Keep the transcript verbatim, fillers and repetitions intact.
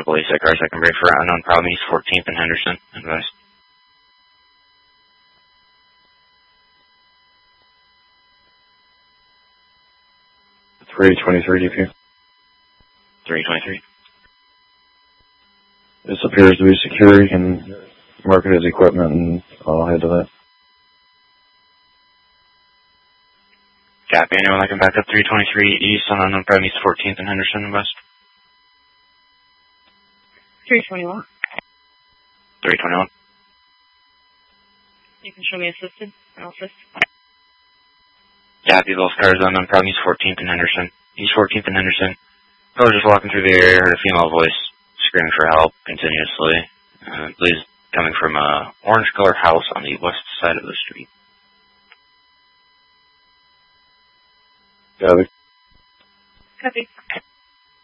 police at car second break for unknown problem East fourteenth and Henderson. Advice. three twenty-three D P. three twenty-three. This appears to be secure. You can mark it as equipment and I'll head to that. Copy. Anyone that can back up three twenty-three East on unknown problem East fourteenth and Henderson and West? three twenty-one. three twenty-one. You can show me assisted. I'll assist. Copy. Both cars on unknown problem East fourteenth and Henderson. East fourteenth and Henderson. I was just walking through the area, heard a female voice screaming for help continuously. Uh, please coming from a orange colored house on the west side of the street. Copy. Copy.